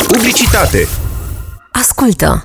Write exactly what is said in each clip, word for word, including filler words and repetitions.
Publicitate. Ascultă!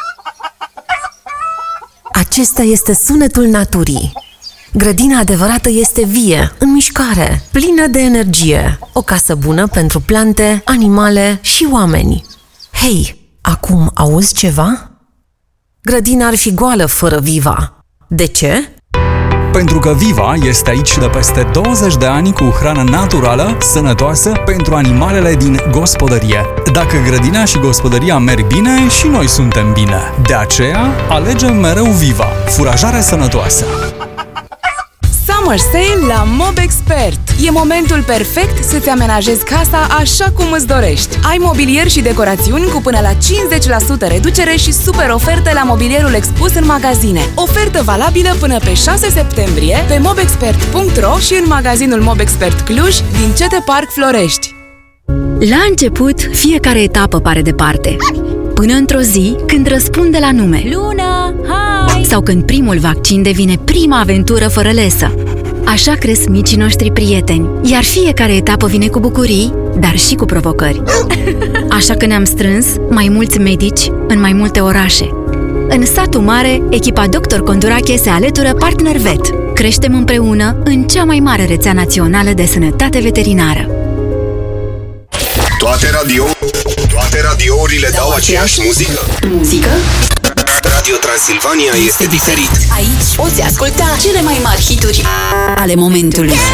Acesta este sunetul naturii. Grădina adevărată este vie, în mișcare, plină de energie. O casă bună pentru plante, animale și oameni. Hei, acum auzi ceva? Grădina ar fi goală fără Viva. De ce? Pentru că Viva este aici de peste douăzeci de ani cu hrană naturală, sănătoasă pentru animalele din gospodărie. Dacă grădina și gospodăria merg bine, și noi suntem bine. De aceea, alegem mereu Viva, furajare sănătoasă. Summer Sale la Mobexpert. E momentul perfect să-ți amenajezi casa așa cum îți dorești. Ai mobilier și decorațiuni cu până la cincizeci la sută reducere și super oferte la mobilierul expus în magazine. Ofertă valabilă până pe șase septembrie pe mobexpert punct ro și în magazinul Mobexpert Cluj din C T Park Florești. La început, fiecare etapă pare departe. Până într-o zi, când răspunde la nume Luna, hai! Sau când primul vaccin devine prima aventură fără lesă. Așa cresc micii noștri prieteni, iar fiecare etapă vine cu bucurii, dar și cu provocări. Așa că ne-am strâns mai mulți medici în mai multe orașe. În satul mare, echipa doctor Condurache se alătură Partner Vet. Creștem împreună în cea mai mare rețea națională de sănătate veterinară. Toate radio, toate radiourile dau aceeași muzică. Muzică? Radio Transilvania este diferit. Aici poți asculta cele mai mari hituri ale momentului.